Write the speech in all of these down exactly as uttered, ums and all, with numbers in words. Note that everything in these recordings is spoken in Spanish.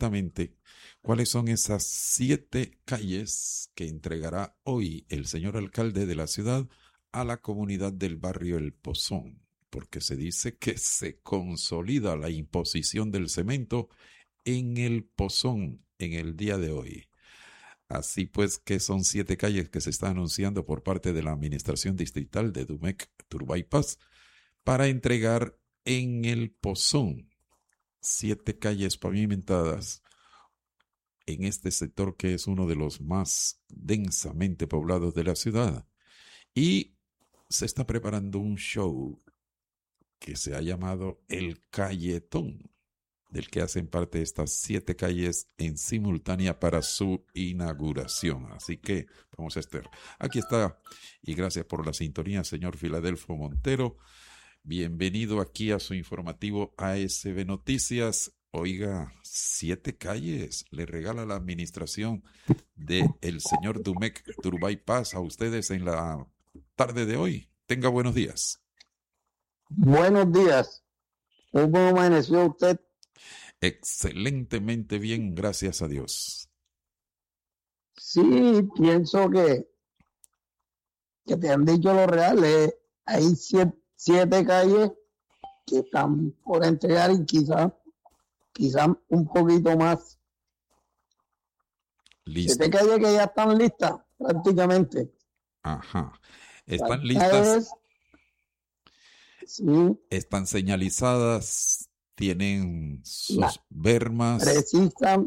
exactamente cuáles son esas siete calles que entregará hoy el señor alcalde de la ciudad a la comunidad del barrio El Pozón, porque se dice que se consolida la imposición del cemento en El Pozón en el día de hoy. Así pues que son siete calles que se están anunciando por parte de la Administración Distrital de Dumec, Turbay Paz, para entregar en El Pozón siete calles pavimentadas en este sector que es uno de los más densamente poblados de la ciudad. Y se está preparando un show que se ha llamado El Calletón, del que hacen parte estas siete calles en simultánea para su inauguración. Así que vamos a estar. Aquí está, y gracias por la sintonía, señor Filadelfo Montero. Bienvenido aquí a su informativo A S B Noticias. Oiga, siete calles le regala la administración del señor Dumec Turbay Paz a ustedes en la tarde de hoy. Tenga buenos días. Buenos días. ¿Cómo amaneció usted? Excelentemente bien, gracias a Dios. Sí, pienso que, que te han dicho lo real. Eh, hay siete, siete calles que están por entregar y quizás quizás un poquito más. Listo. Siete calles que ya están listas prácticamente. Ajá. ¿Están Las listas? calles, sí, ¿Están señalizadas? ¿Tienen sus La- bermas? precisa,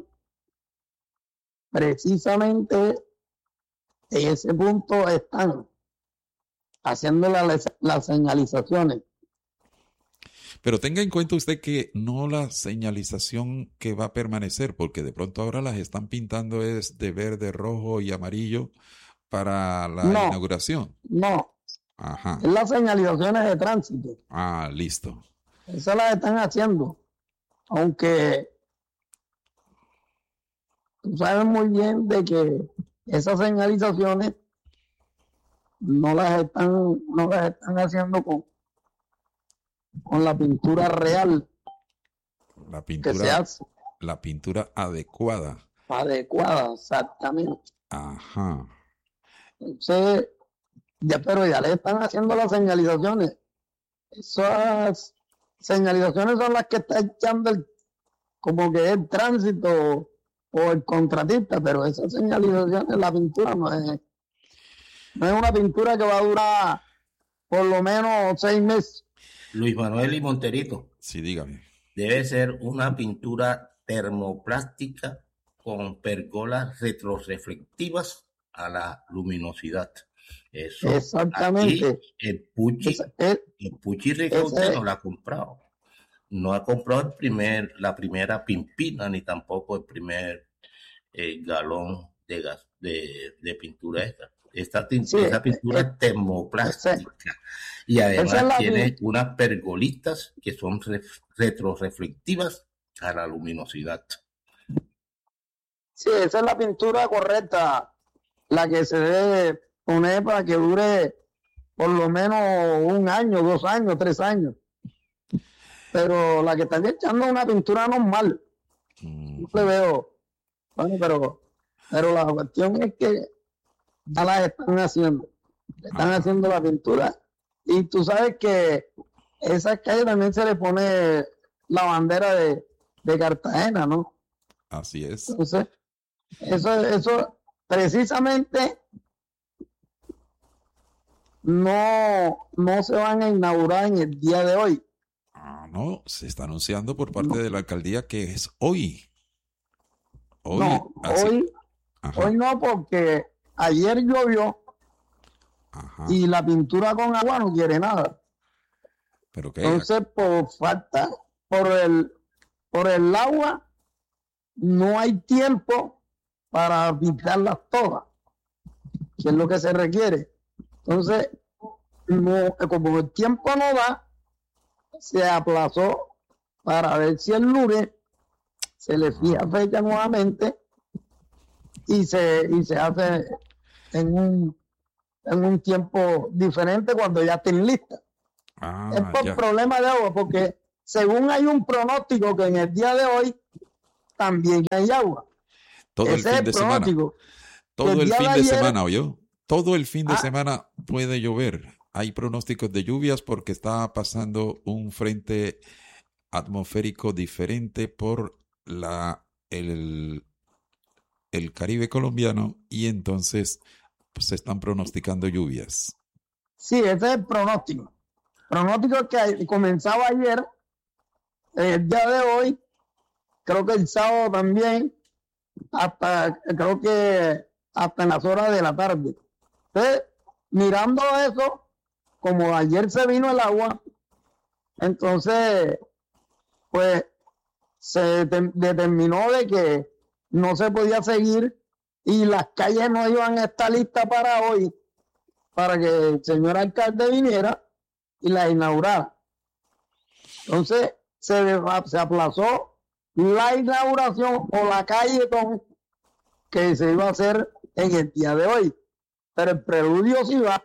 precisamente en ese punto están haciendo la- las señalizaciones. Pero tenga en cuenta usted que no la señalización que va a permanecer, porque de pronto ahora las están pintando es de verde, rojo y amarillo para la No. inauguración. No, Ajá. es las señalizaciones de tránsito. Ah, listo. Esas las están haciendo. Aunque tú sabes muy bien de que esas señalizaciones no las están, no las están haciendo con, con la pintura real La que se pintura, hace la pintura adecuada. adecuada, exactamente. Ajá. Entonces, ya, pero ya le están haciendo las señalizaciones. Esas señalizaciones son las que está echando el, como que el tránsito o el contratista, pero esas señalizaciones, la pintura no es, no es una pintura que va a durar por lo menos seis meses. Luis Manuel y Monterito, Sí, dígame. debe ser una pintura termoplástica con pergolas retroreflectivas a la luminosidad. Eso Exactamente. aquí el Puchi, Esa- es- el Puchi Ricaurte ese- no la ha comprado. No ha comprado el primer, la primera pimpina, ni tampoco el primer eh, galón de gas de, de pintura esta. Esta, tin- Sí, esa pintura eh, es termoplástica. Y además esa es la tiene pin- unas pergolitas que son re- retroreflectivas a la luminosidad. sí, esa es la pintura correcta, la que se debe poner para que dure por lo menos un año, dos años, tres años. Pero la que están echando es una pintura normal. Mm, Yo le veo, bueno, pero, pero la cuestión es que ya las están haciendo. Están Ajá. haciendo la pintura. Y tú sabes que esa calle también se le pone la bandera de, de Cartagena, ¿no? Así es. Entonces, eso, eso precisamente no, no se van a inaugurar en el día de hoy. Ah, no, se está anunciando por parte de la alcaldía que es hoy. Hoy, no, así. hoy, Ajá, hoy no, porque ayer llovió ajá. y la pintura con agua no quiere nada. Pero que Entonces, por falta, por el, por el agua, no hay tiempo para pintarlas todas, que es lo que se requiere. Entonces, no, como el tiempo no da, se aplazó para ver si el lunes se le fija fecha nuevamente y se, y se hace en un, en un tiempo diferente cuando ya estén listas. Ah, Es por ya. problema de agua, porque según hay un pronóstico que en el día de hoy también hay agua. Todo el Ese fin es de el semana. pronóstico. Todo El el día fin de de ayer- semana, ¿oyó? Todo el fin de Ah. semana puede llover. Hay pronósticos de lluvias porque está pasando un frente atmosférico diferente por la el, el Caribe colombiano y entonces pues, se están pronosticando lluvias. Sí, ese es el pronóstico. Pronóstico que comenzaba ayer, eh, el día de hoy, creo que el sábado también, hasta creo que hasta en las horas de la tarde. Entonces, mirando eso, como ayer se vino el agua, entonces, pues se de- determinó de que no se podía seguir y las calles no iban a estar listas para hoy, para que el señor alcalde viniera y las inaugurara. Entonces, se, de- se aplazó la inauguración o la calletón que se iba a hacer en el día de hoy. Pero el preludio sí va.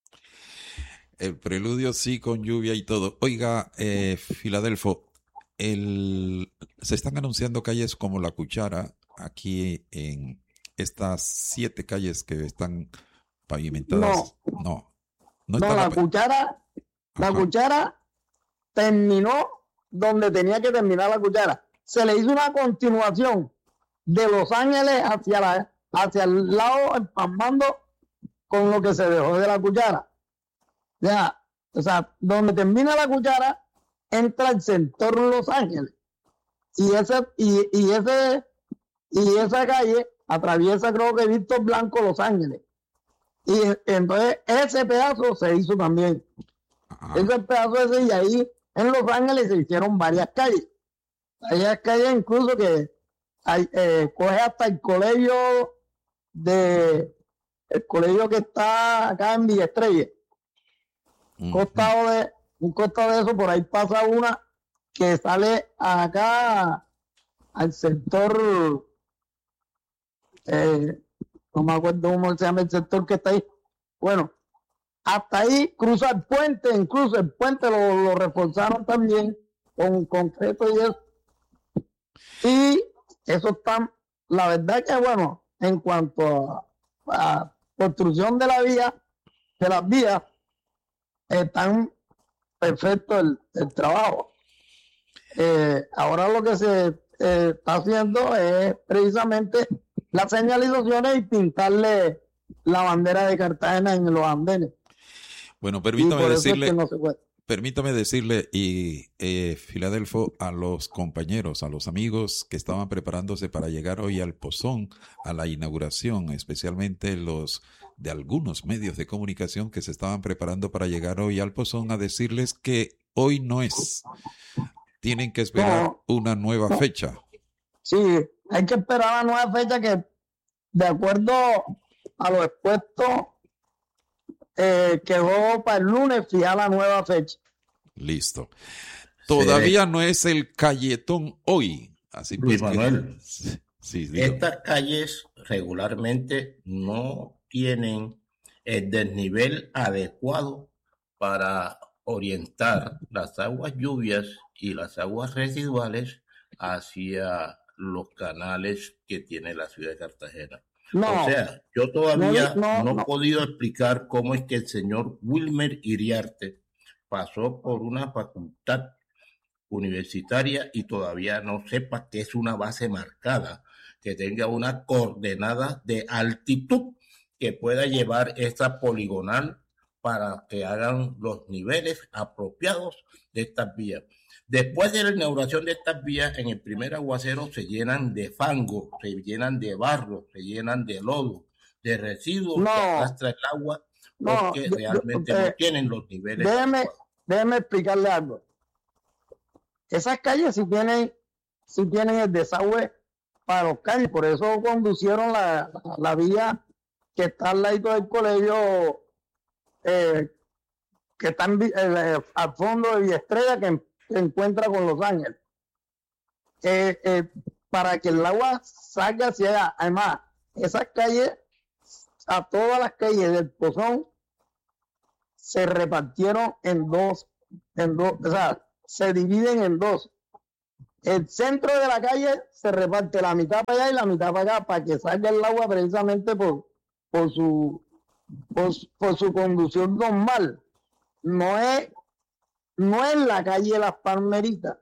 El preludio sí con lluvia y todo. Oiga, eh, Filadelfo, el, se están anunciando calles como La Cuchara, aquí en estas siete calles que están pavimentadas. No, no, No, está la pa- cuchara, la Ajá. cuchara terminó donde tenía que terminar la cuchara. Se le hizo una continuación de Los Ángeles hacia, la, hacia el lado empalmando con lo que se dejó de la cuchara. Ya, o sea, donde termina la cuchara, entra el sector Los Ángeles. Y ese, y, y ese, y esa calle atraviesa, creo que Víctor Blanco, Los Ángeles. Y entonces ese pedazo se hizo también. Ajá. Ese pedazo ese, y ahí en Los Ángeles se hicieron varias calles. Varias calles incluso que hay, eh, coge hasta el colegio de el colegio que está acá en Villa Estrella. Un Ujú. costado de, un costado de eso, por ahí pasa una que sale acá al sector, eh, no me acuerdo cómo se llama el sector que está ahí. Bueno, hasta ahí cruza el puente, incluso el puente lo, lo reforzaron también con concreto y eso. Y eso está, la verdad que bueno, en cuanto a, a construcción de la vía, de las vías, están perfecto el, el trabajo. Eh, ahora lo que se eh, está haciendo es precisamente las señalizaciones y pintarle la bandera de Cartagena en los andenes. Bueno, Y permítame por eso es decirle, que no se puede. permítame decirle, y eh, Filadelfo, a los compañeros, a los amigos que estaban preparándose para llegar hoy al Pozón, a la inauguración, especialmente los de algunos medios de comunicación que se estaban preparando para llegar hoy al Pozón, a decirles que hoy no es. Tienen que esperar No. una nueva No. fecha. Sí, hay que esperar la nueva fecha que, de acuerdo a lo expuesto, eh, quedó para el lunes fijar la nueva fecha. Listo. Todavía no es el Calletón hoy. Así Luis pues que- Manuel, Sí, dígame. estas calles regularmente no tienen el desnivel adecuado para orientar las aguas lluvias y las aguas residuales hacia los canales que tiene la ciudad de Cartagena. No, O sea, yo todavía No, no, no, no. he podido explicar cómo es que el señor Wilmer Iriarte pasó por una facultad universitaria y todavía no sepa que es una base marcada, que tenga una coordenada de altitud que pueda llevar esta poligonal para que hagan los niveles apropiados de estas vías. Después de la inauguración de estas vías, en el primer aguacero se llenan de fango, se llenan de barro, se llenan de lodo, de residuos No. que arrastra el agua, No, porque yo- yo- realmente eh, no tienen los niveles déjeme, adecuados. déjeme explicarle algo. Esas calles sí tienen, sí tienen el desagüe para los calles, por eso conducieron la, la, la vía que está al lado del colegio, eh, que está en Vi- eh, al fondo de Villa Estrella, que se encuentra con Los Ángeles. Eh, eh, para que el agua salga hacia allá. Además, esas calles, a todas las calles del Pozón, se repartieron en dos, en dos, o sea, se dividen en dos. El centro de la calle se reparte la mitad para allá y la mitad para acá para que salga el agua precisamente por, por, su, por, por su conducción normal. No es, no es la calle Las Palmeritas.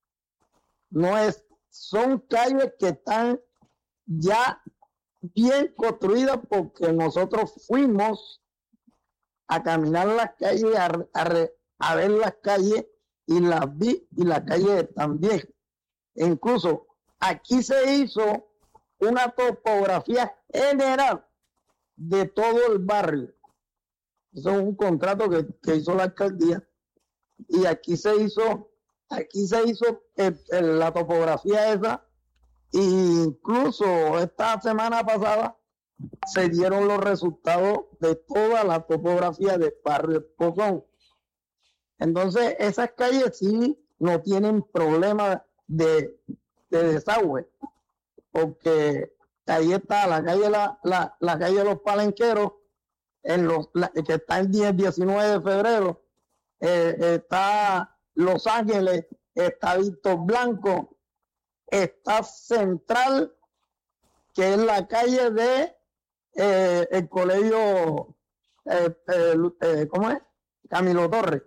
No es, son calles que están ya bien construidas porque nosotros fuimos a caminar las calles, a, a, a ver las calles y las vi y las calles también. Incluso aquí se hizo una topografía general de todo el barrio. Eso es un contrato que, que hizo la alcaldía y aquí se hizo, aquí se hizo el, el, la topografía esa. E incluso esta semana pasada se dieron los resultados de toda la topografía del barrio El Pozón. Entonces esas calles sí no tienen problema de, de desagüe, porque ahí está la calle la, la, la calle de los Palenqueros, en los, la, que está el diez diecinueve de febrero, eh, está Los Ángeles, está Víctor Blanco, está Central, que es la calle de eh, el colegio eh, eh, eh, ¿cómo es? Camilo Torres,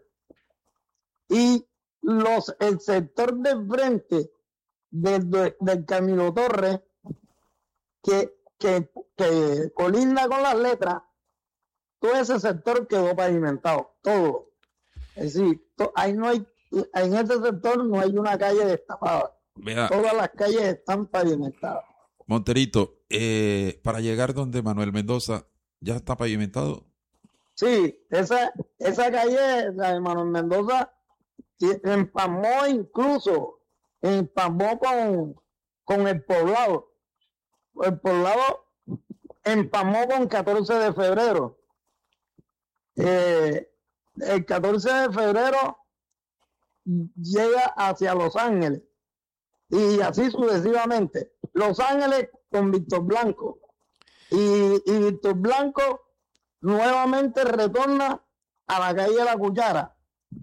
y los el sector de frente del, del Camilo Torres que, que, que colinda con las letras, todo ese sector quedó pavimentado, todo. Es decir, to, ahí no hay, en ese sector no hay una calle destapada. Vea, todas las calles están pavimentadas. Monterito, eh, para llegar donde Manuel Mendoza, ¿ya está pavimentado? Sí, esa, esa calle, la de Manuel Mendoza, empamó incluso, empamó con, con el poblado. El poblado empamó con catorce de febrero. Eh, el catorce de febrero llega hacia Los Ángeles. Y así sucesivamente. Los Ángeles con Víctor Blanco. Y, y Víctor Blanco nuevamente retorna a la calle de La Cuchara.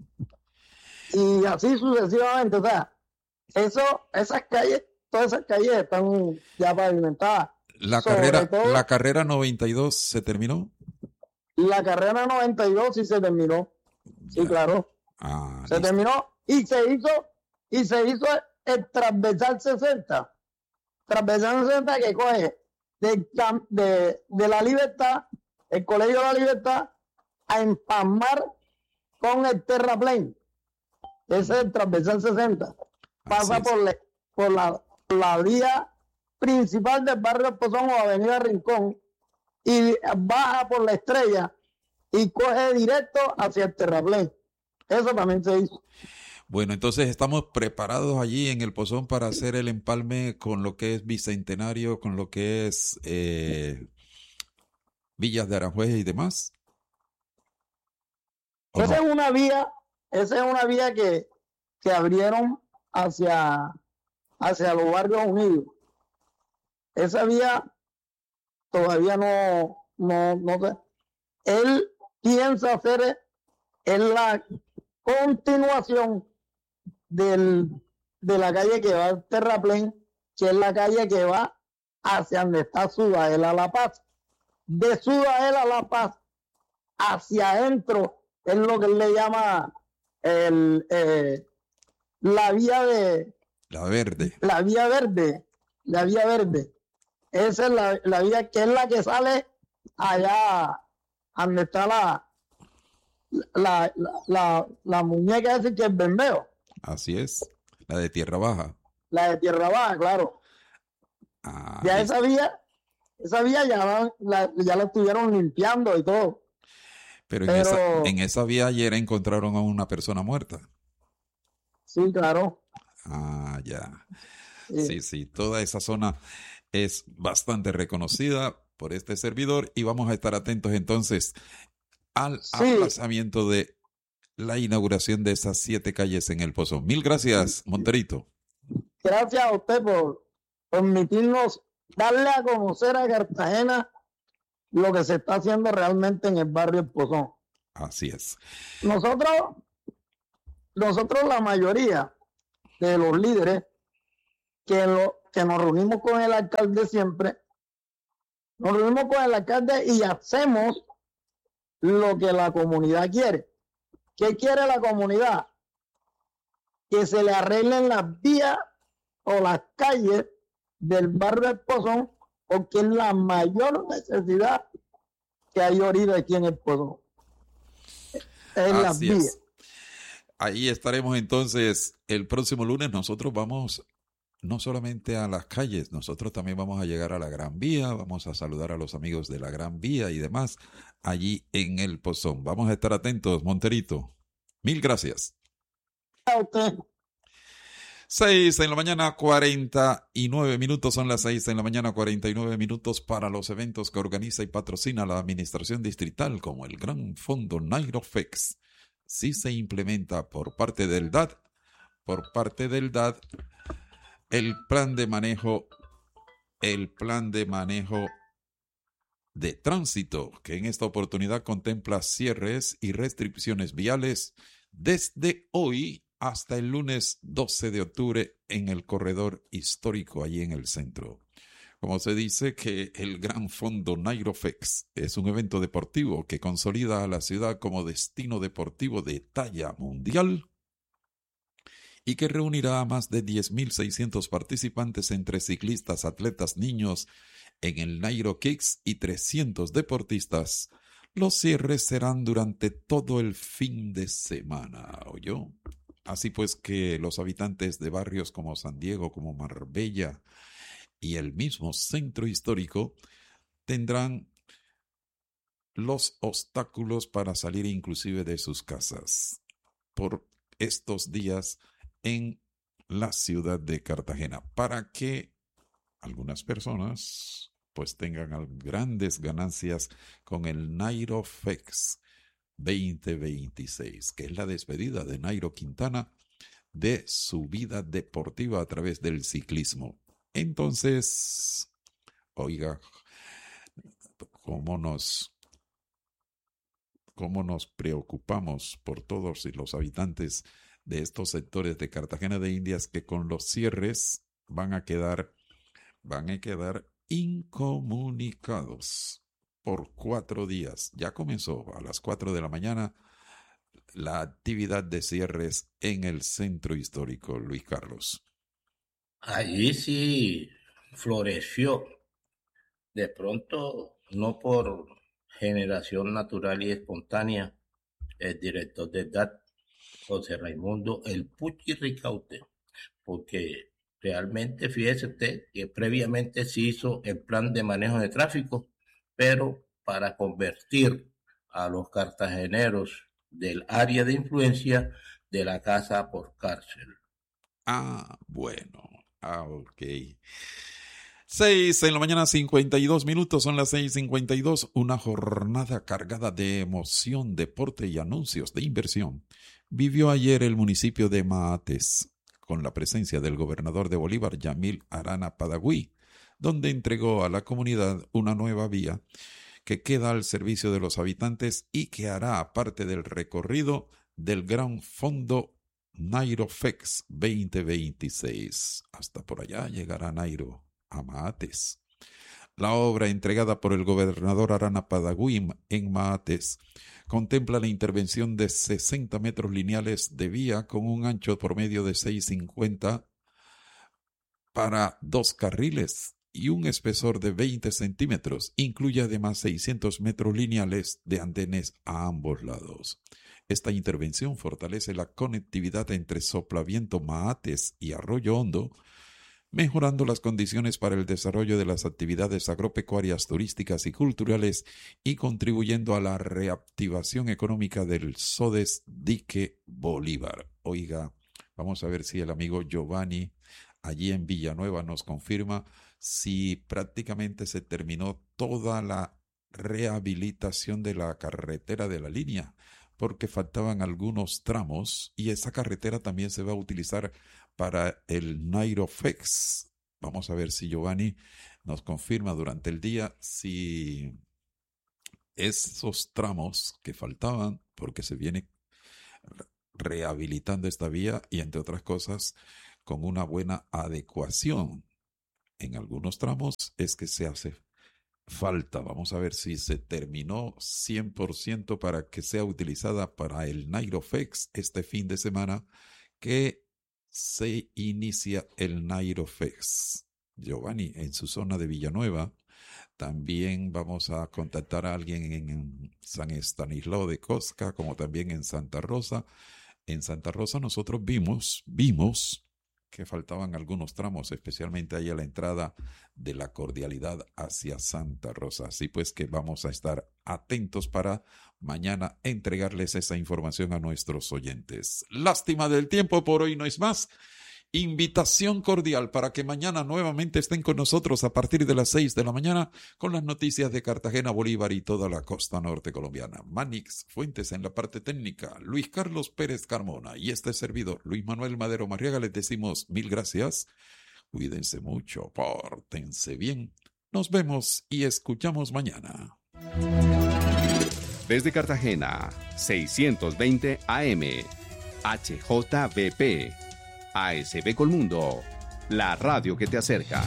Y así sucesivamente. O sea, eso, esas calles, todas esas calles están ya pavimentadas. La carrera, todo, la carrera noventa y dos se terminó. La carrera noventa y dos sí se terminó. Ya. Sí, claro. Ah, se listo. terminó y se hizo, y se hizo el transversal sesenta. Transversal sesenta que coge de, de, de la Libertad, el Colegio de la Libertad, a empalmar con el terraplén. Ese es el transversal sesenta. Pasa por, le, por la, la vía principal del barrio El Pozón o Avenida Rincón y baja por la Estrella y coge directo hacia el terraplén. Eso también se hizo. Bueno, entonces estamos preparados allí en El Pozón para hacer el empalme con lo que es Bicentenario, con lo que es eh, Villas de Aranjuez y demás. Esa no? es una vía, esa es una vía que, que abrieron hacia, hacia los barrios unidos. Esa vía todavía no, no, no sé. Él piensa hacer en la continuación del, de la calle que va al terraplén, que es la calle que va hacia donde está Sudaela La Paz. De Sudaela La Paz hacia adentro es lo que él le llama el, eh, la vía de la verde. La vía verde. La vía verde. Esa es la, la vía que es la que sale allá donde está la la, la, la, la muñeca esa que es Bembeo. Así es, la de Tierra Baja. La de Tierra Baja, claro. Ah, ya esa vía, esa vía ya la, ya la estuvieron limpiando y todo. Pero, en, Pero esa, en esa vía ayer encontraron a una persona muerta. Sí, claro. Ah, ya. Sí, sí, sí. Toda esa zona es bastante reconocida por este servidor y vamos a estar atentos entonces al sí. aplazamiento de la inauguración de esas siete calles en El Pozón. Mil gracias, Monterito. Gracias a usted por permitirnos darle a conocer a Cartagena lo que se está haciendo realmente en el barrio El Pozón. Así es. Nosotros, nosotros la mayoría de los líderes que, lo, que nos reunimos con el alcalde siempre, nos reunimos con el alcalde y hacemos lo que la comunidad quiere. ¿Qué quiere la comunidad? Que se le arreglen las vías o las calles del barrio El Pozón, porque es la mayor necesidad que hay ahorita aquí en El Pozón. Es las vías. Es. Ahí estaremos entonces el próximo lunes. Nosotros vamos no solamente a las calles, nosotros también vamos a llegar a la Gran Vía, vamos a saludar a los amigos de la Gran Vía y demás allí en El Pozón. Vamos a estar atentos, Monterito. Mil gracias. Okay. Seis en la mañana, cuarenta y nueve minutos, son las seis en la mañana, cuarenta y nueve minutos para los eventos que organiza y patrocina la Administración Distrital, como el Gran Fondo Nairofex. Sí se implementa por parte del D A D, por parte del D A D, el plan de manejo, el plan de manejo de tránsito, que en esta oportunidad contempla cierres y restricciones viales desde hoy hasta el lunes doce de octubre en el corredor histórico allí en el centro. Como se dice que el Gran Fondo Nairofex es un evento deportivo que consolida a la ciudad como destino deportivo de talla mundial y que reunirá a más de diez mil seiscientos participantes entre ciclistas, atletas, niños en el Nairo Kicks y trescientos deportistas. Los cierres serán durante todo el fin de semana, ¿oyó? Así pues que los habitantes de barrios como San Diego, como Marbella y el mismo centro histórico tendrán los obstáculos para salir inclusive de sus casas por estos días en la ciudad de Cartagena, para que algunas personas pues tengan grandes ganancias con el Nairofex veinte veintiséis, que es la despedida de Nairo Quintana de su vida deportiva a través del ciclismo. Entonces, oiga, cómo nos, cómo nos preocupamos por todos los habitantes de estos sectores de Cartagena de Indias que con los cierres van a quedar, van a quedar incomunicados por cuatro días. Ya comenzó a las cuatro de la mañana la actividad de cierres en el centro histórico, Luis Carlos. Allí sí floreció. De pronto, no por generación natural y espontánea, el director de D A D, José Raimundo El Puchi Ricaute, porque realmente fíjese usted que previamente se hizo el plan de manejo de tráfico, pero para convertir a los cartageneros del área de influencia de la casa por cárcel. Ah, bueno, ah, ok. Seis en la mañana, cincuenta y dos minutos, son las seis cincuenta y dos, una jornada cargada de emoción, deporte y anuncios de inversión. Vivió ayer el municipio de Maates, con la presencia del gobernador de Bolívar, Yamil Arana Padagüí, donde entregó a la comunidad una nueva vía que queda al servicio de los habitantes y que hará parte del recorrido del Gran Fondo Nairofex veinte veintiséis. Hasta por allá llegará Nairo a Maates. La obra entregada por el gobernador Arana Padagüí en Maates contempla la intervención de sesenta metros lineales de vía con un ancho promedio de seis cincuenta para dos carriles y un espesor de veinte centímetros. Incluye además seiscientos metros lineales de andenes a ambos lados. Esta intervención fortalece la conectividad entre Soplaviento Maates y Arroyo Hondo, mejorando las condiciones para el desarrollo de las actividades agropecuarias, turísticas y culturales y contribuyendo a la reactivación económica del SODES Dique Bolívar. Oiga, vamos a ver si el amigo Giovanni allí en Villanueva nos confirma si prácticamente se terminó toda la rehabilitación de la carretera de la línea, porque faltaban algunos tramos y esa carretera también se va a utilizar para el Nairofex. Vamos a ver si Giovanni nos confirma durante el día si esos tramos que faltaban, porque se viene rehabilitando esta vía y entre otras cosas con una buena adecuación. En algunos tramos es que se hace falta. Vamos a ver si se terminó cien por ciento para que sea utilizada para el Nairofex este fin de semana, que se inicia el Nairofex. Giovanni, en su zona de Villanueva, también vamos a contactar a alguien en San Estanislao de Cosca, como también en Santa Rosa. En Santa Rosa nosotros vimos, vimos que faltaban algunos tramos, especialmente ahí a la entrada de la Cordialidad hacia Santa Rosa. Así pues que vamos a estar atentos para mañana entregarles esa información a nuestros oyentes. Lástima del tiempo, por hoy no es más. Invitación cordial para que mañana nuevamente estén con nosotros a partir de las seis de la mañana con las noticias de Cartagena, Bolívar y toda la costa norte colombiana. Manix Fuentes en la parte técnica, Luis Carlos Pérez Carmona y este servidor, Luis Manuel Madero Marriaga, les decimos mil gracias. Cuídense mucho, pórtense bien. Nos vemos y escuchamos mañana. Desde Cartagena, seiscientos veinte A M, H J V P. A S B Colmundo, la radio que te acerca.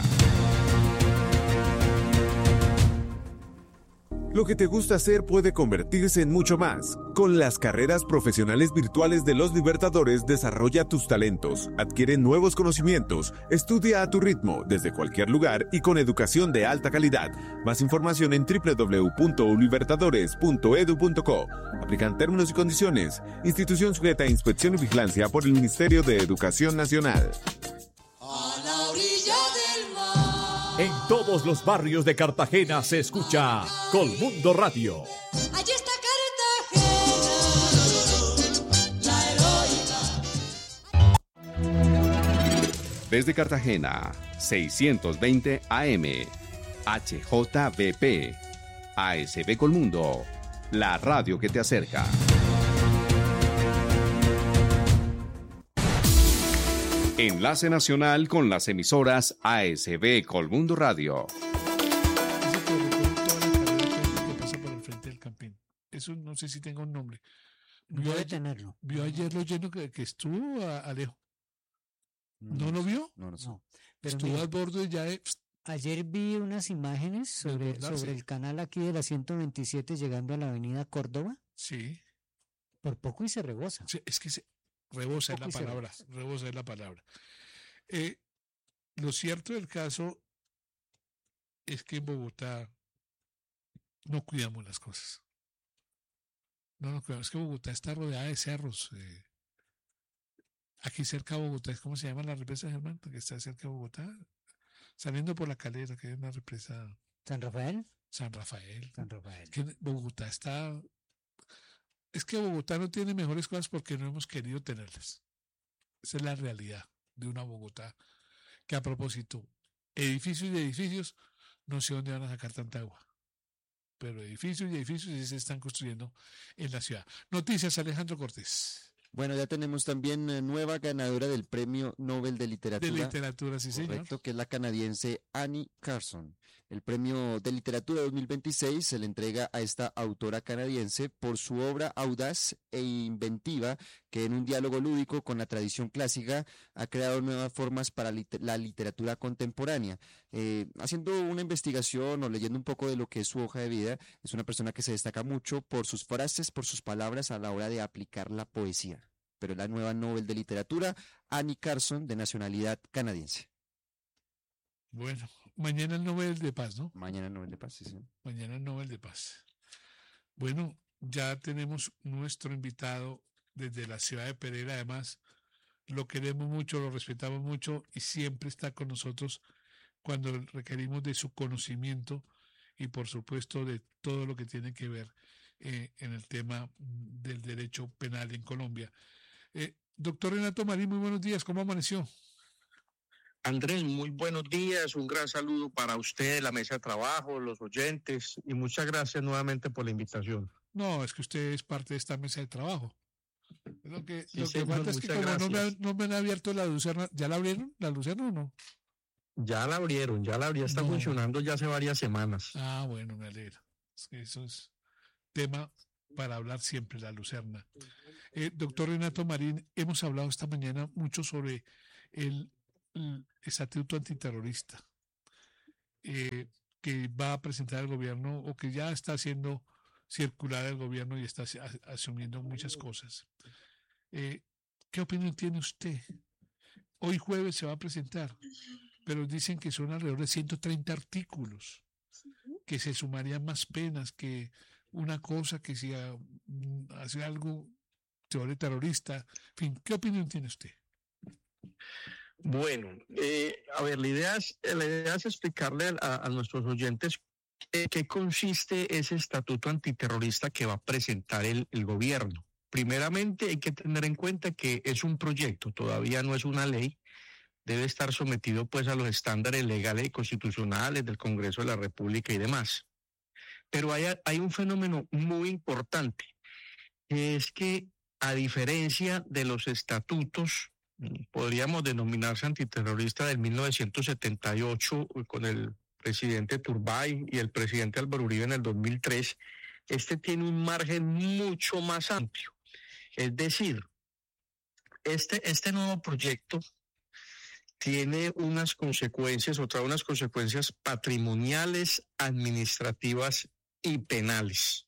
Lo que te gusta hacer puede convertirse en mucho más. Con las carreras profesionales virtuales de Los Libertadores, desarrolla tus talentos, adquiere nuevos conocimientos, estudia a tu ritmo, desde cualquier lugar y con educación de alta calidad. Más información en doble u doble u doble u punto unibertadores punto edu punto co. Aplican términos y condiciones. Institución sujeta a inspección y vigilancia por el Ministerio de Educación Nacional. A la orilla del mar. En todos los barrios de Cartagena se escucha Colmundo Radio. Allí está Cartagena, la heroica. Desde Cartagena, seiscientos veinte A M, H J V P. A S B Colmundo, la radio que te acerca. Enlace nacional con las emisoras A S B Colmundo Radio. Eso no sé si tenga un nombre. Vio Debe tenerlo. ¿Vio ayer lo lleno que, que estuvo a, Alejo? ¿No lo vio? No, no, no. Pero Estuvo mira, al borde ya de... ayer vi unas imágenes sobre, Desbordarse. sobre el canal aquí de la ciento veintisiete llegando a la avenida Córdoba. Sí, Por poco y se rebosa. sí, es que se, rebosa es la Poco y se palabra, rebosa. rebosa es la palabra. Eh, lo cierto del caso es que en Bogotá no cuidamos las cosas. No nos cuidamos, es que Bogotá está rodeada de cerros. eh. Aquí cerca de Bogotá, ¿cómo se llama la represa, Germán? Que está cerca de Bogotá. Saliendo por la calera, que hay una represa ¿San Rafael? San Rafael. San Rafael. Que Bogotá está... Es que Bogotá no tiene mejores cosas porque no hemos querido tenerlas. Esa es la realidad de una Bogotá que, a propósito, edificios y edificios, no sé dónde van a sacar tanta agua. Pero edificios y edificios sí se están construyendo en la ciudad. Noticias, Alejandro Cortés. Bueno, ya tenemos también eh, nueva ganadora del Premio Nobel de De Literatura. literatura, sí, señor. Correcto, que es la canadiense Annie Carson. El Premio de Literatura dos mil veintiséis se le entrega a esta autora canadiense por su obra audaz e inventiva que en un diálogo lúdico con la tradición clásica ha creado nuevas formas para lit- la literatura contemporánea. Eh, haciendo una investigación o leyendo un poco de lo que es su hoja de vida, es una persona que se destaca mucho por sus frases, por sus palabras a la hora de aplicar la poesía. Pero es la nueva Nobel de Literatura, Annie Carson, de nacionalidad canadiense. Bueno, mañana el Nobel de Paz, ¿no? Mañana Nobel de Paz, sí, sí. Mañana el Nobel de Paz. Bueno, ya tenemos nuestro invitado desde la ciudad de Pereira, además lo queremos mucho, lo respetamos mucho y siempre está con nosotros cuando requerimos de su conocimiento y por supuesto de todo lo que tiene que ver eh, en el tema del derecho penal en Colombia. Eh, doctor Renato Marín, muy buenos días, ¿cómo amaneció? Andrés, muy buenos días, un gran saludo para usted, la mesa de trabajo, los oyentes y muchas gracias nuevamente por la invitación. No, es que usted es parte de esta mesa de trabajo. Lo que, Sí, lo que señor, falta es que muchas como no me, gracias. han- no me han abierto la Lucerna, ¿ya la abrieron? ¿La Lucerna o no? Ya la abrieron, ya la abrieron, está No. funcionando ya hace varias semanas. Ah, bueno, me alegro. Es que eso es tema para hablar siempre, la Lucerna. Eh, doctor Renato Marín, hemos hablado esta mañana mucho sobre el, el estatuto antiterrorista eh, que va a presentar el gobierno o que ya está haciendo circular el gobierno y está asumiendo muchas cosas. Eh, ¿Qué opinión tiene usted? Hoy jueves se va a presentar, pero dicen que son alrededor de ciento treinta artículos, que se sumarían más penas, que una cosa que si hace algo se vuelve terrorista. En fin, ¿qué opinión tiene usted? Bueno, eh, a ver, la idea es, la idea es explicarle a, a nuestros oyentes en qué consiste ese estatuto antiterrorista que va a presentar el, el gobierno. Primeramente hay que tener en cuenta que es un proyecto, todavía no es una ley, debe estar sometido pues a los estándares legales y constitucionales del Congreso de la República y demás. Pero hay, hay un fenómeno muy importante, que es que a diferencia de los estatutos, podríamos denominarse antiterrorista del mil novecientos setenta y ocho con el presidente Turbay y el presidente Álvaro Uribe en el dos mil tres, este tiene un margen mucho más amplio. Es decir, este, este nuevo proyecto tiene unas consecuencias, o trae unas consecuencias patrimoniales, administrativas y penales.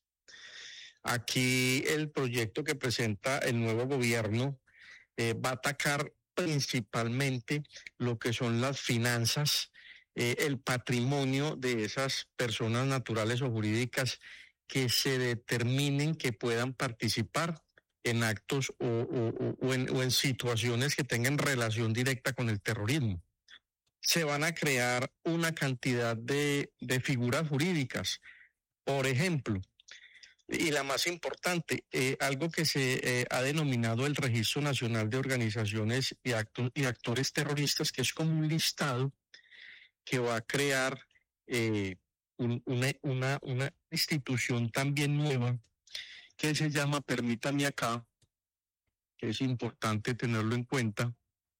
Aquí el proyecto que presenta el nuevo gobierno eh, va a atacar principalmente lo que son las finanzas, eh, el patrimonio de esas personas naturales o jurídicas que se determinen que puedan participar en actos o, o, o, en, o en situaciones que tengan relación directa con el terrorismo. Se van a crear una cantidad de, de figuras jurídicas. Por ejemplo, y la más importante, eh, algo que se eh, ha denominado el Registro Nacional de Organizaciones y, actos, y Actores Terroristas, que es como un listado que va a crear eh, un, una, una, una institución también nueva que se llama, permítame acá, que es importante tenerlo en cuenta,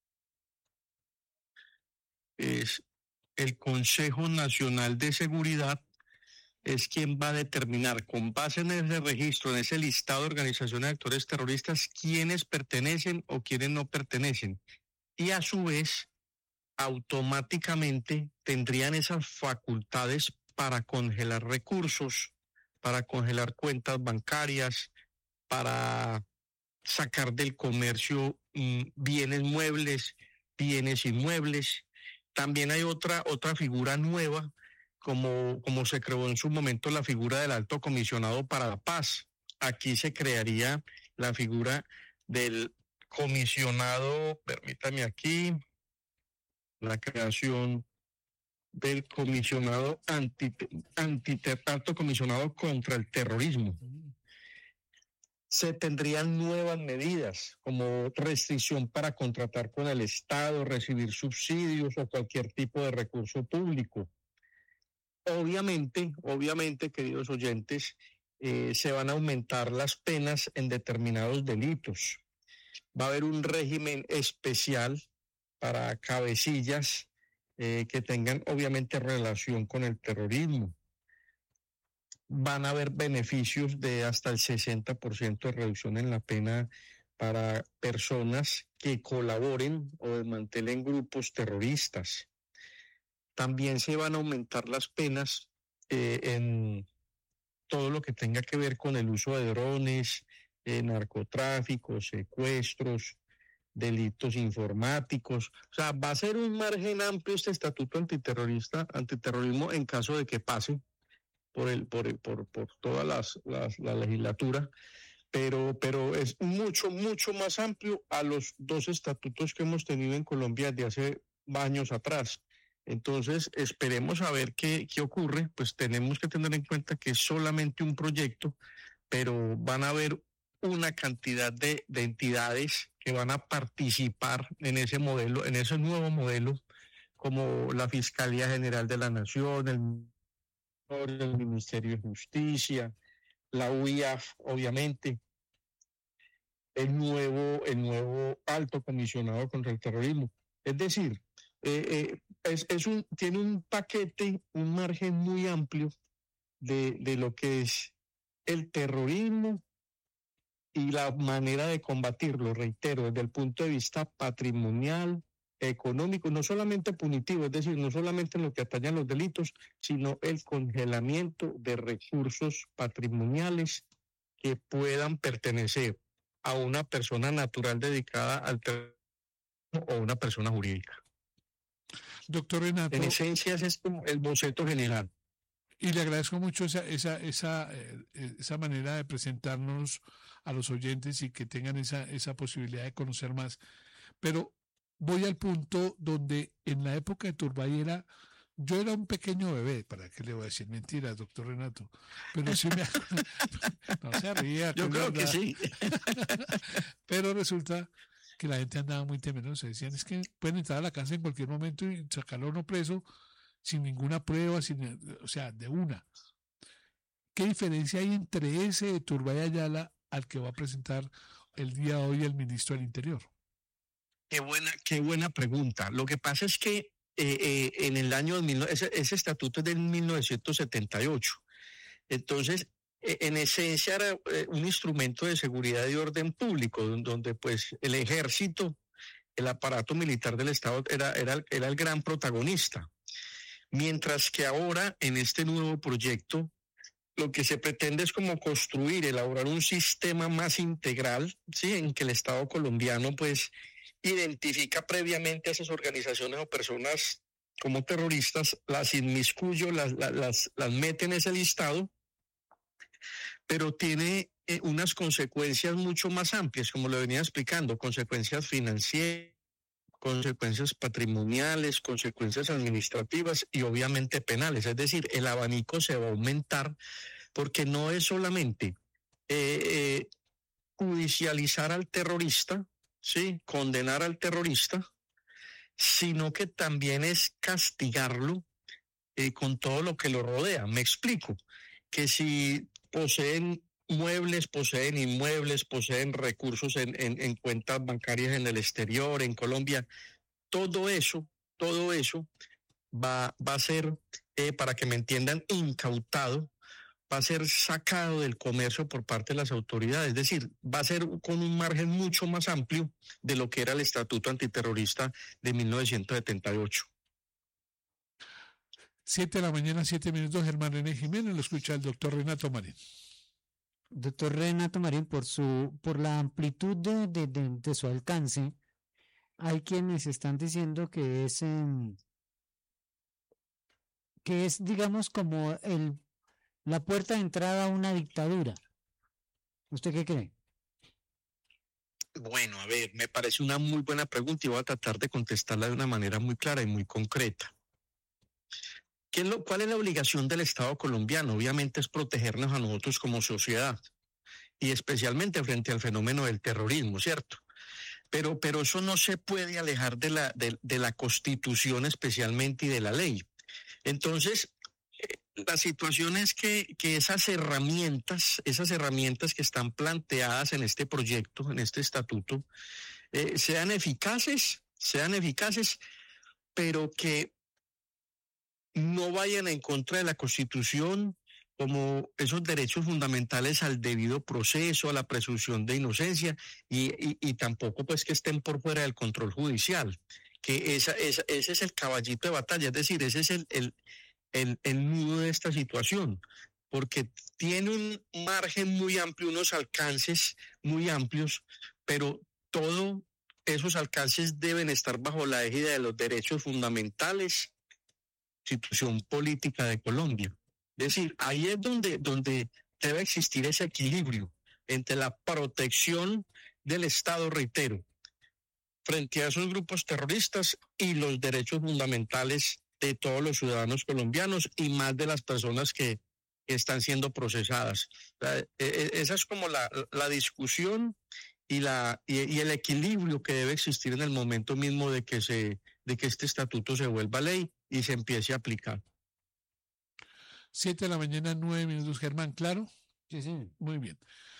es el Consejo Nacional de Seguridad, es quien va a determinar, con base en ese registro, en ese listado de organizaciones de actores terroristas, quiénes pertenecen o quiénes no pertenecen. Y a su vez, automáticamente tendrían esas facultades para congelar recursos, para congelar cuentas bancarias, para sacar del comercio mm, bienes muebles, bienes inmuebles. También hay otra, otra figura nueva, como, como se creó en su momento la figura del Alto Comisionado para la Paz. Aquí se crearía la figura del comisionado, permítame aquí, la creación del comisionado anti, anti, alto comisionado contra el terrorismo. Se tendrían nuevas medidas como restricción para contratar con el Estado, recibir subsidios o cualquier tipo de recurso público. Obviamente, obviamente, queridos oyentes, eh, se van a aumentar las penas en determinados delitos. Va a haber un régimen especial para cabecillas eh, que tengan obviamente relación con el terrorismo. Van a haber beneficios de hasta el sesenta por ciento de reducción en la pena para personas que colaboren o desmantelen grupos terroristas. También se van a aumentar las penas eh, en todo lo que tenga que ver con el uso de drones, eh, narcotráfico, secuestros, delitos informáticos. O sea, va a ser un margen amplio este estatuto antiterrorista, antiterrorismo en caso de que pase por el, por el, por, por toda las, las, la legislatura, pero, pero es mucho, mucho más amplio a los dos estatutos que hemos tenido en Colombia desde hace años atrás. Entonces, esperemos a ver qué, qué ocurre. Pues tenemos que tener en cuenta que es solamente un proyecto, pero van a haber una cantidad de, de entidades que van a participar en ese modelo, en ese nuevo modelo, como la Fiscalía General de la Nación, el, el Ministerio de Justicia, la U I A F, obviamente, el nuevo, el nuevo Alto Comisionado contra el Terrorismo. Es decir, eh, eh, es, es un, tiene un paquete, un margen muy amplio de, de lo que es el terrorismo y la manera de combatirlo, reitero, desde el punto de vista patrimonial, económico, no solamente punitivo, es decir, no solamente en lo que atañe a los delitos, sino el congelamiento de recursos patrimoniales que puedan pertenecer a una persona natural dedicada al terrorismo o una persona jurídica. Doctor Renato. En esencia, ese es como el boceto general. Y le agradezco mucho esa, esa, esa, eh, esa manera de presentarnos a los oyentes y que tengan esa, esa posibilidad de conocer más. Pero voy al punto donde en la época de Turbay era, yo era un pequeño bebé, ¿para qué le voy a decir mentiras, doctor Renato? Pero sí me... no se ría. Yo creo que sí. Pero resulta que la gente andaba muy temerosa. Decían, es que pueden entrar a la casa en cualquier momento y sacarlo a uno preso sin ninguna prueba, sin, o sea, de una. ¿Qué diferencia hay entre ese de Turbay Ayala al que va a presentar el día de hoy el ministro del Interior? Qué buena, qué buena pregunta. Lo que pasa es que eh, eh, en el año dos mil, ese, ese estatuto es de mil novecientos setenta y ocho. Entonces, eh, en esencia era eh, un instrumento de seguridad y orden público, donde, donde pues el ejército, el aparato militar del Estado era, era, era el gran protagonista. Mientras que ahora, en este nuevo proyecto, lo que se pretende es como construir, elaborar un sistema más integral, ¿sí? En que el Estado colombiano, pues, identifica previamente a esas organizaciones o personas como terroristas, las inmiscuye, las, las, las, las mete en ese listado, pero tiene eh, unas consecuencias mucho más amplias, como lo venía explicando, consecuencias financieras, consecuencias patrimoniales, consecuencias administrativas y obviamente penales. Es decir, el abanico se va a aumentar porque no es solamente eh, eh, judicializar al terrorista, ¿sí? Condenar al terrorista, sino que también es castigarlo eh, con todo lo que lo rodea. Me explico, que si poseen muebles, poseen inmuebles, poseen recursos en, en, en cuentas bancarias en el exterior, en Colombia, todo eso, todo eso va, va a ser, eh, para que me entiendan, incautado, va a ser sacado del comercio por parte de las autoridades, es decir, va a ser con un margen mucho más amplio de lo que era el Estatuto Antiterrorista de mil novecientos setenta y ocho. Siete de la mañana, siete minutos, Germán René Jiménez, lo escucha el doctor Renato Marín. Doctor Renato Marín, por su, por la amplitud de, de, de, de su alcance, hay quienes están diciendo que es, eh, que es, digamos, como el, la puerta de entrada a una dictadura. ¿Usted qué cree? Bueno, a ver, me parece una muy buena pregunta y voy a tratar de contestarla de una manera muy clara y muy concreta. ¿Qué es lo, ¿Cuál es la obligación del Estado colombiano? Obviamente es protegernos a nosotros como sociedad y especialmente frente al fenómeno del terrorismo, ¿cierto? Pero, pero eso no se puede alejar de la, de, de la Constitución especialmente y de la ley. Entonces, eh, la situación es que, que esas herramientas, esas herramientas que están planteadas en este proyecto, en este estatuto, eh, sean eficaces, sean eficaces, pero que no vayan en contra de la Constitución, como esos derechos fundamentales al debido proceso, a la presunción de inocencia, y, y, y tampoco pues que estén por fuera del control judicial, que esa, esa, ese es el caballito de batalla, es decir, ese es el, el, el, el nudo de esta situación, porque tiene un margen muy amplio, unos alcances muy amplios, pero todos esos alcances deben estar bajo la égida de los derechos fundamentales, Constitución política de Colombia. Es decir, ahí es donde, donde debe existir ese equilibrio entre la protección del Estado, reitero, frente a esos grupos terroristas y los derechos fundamentales de todos los ciudadanos colombianos y más de las personas que están siendo procesadas. O sea, esa es como la, la discusión y, la, y, y el equilibrio que debe existir en el momento mismo de que, se, de que este estatuto se vuelva ley y se empiece a aplicar. Siete de la mañana, nueve minutos, Germán, ¿claro? Sí, sí. Muy bien.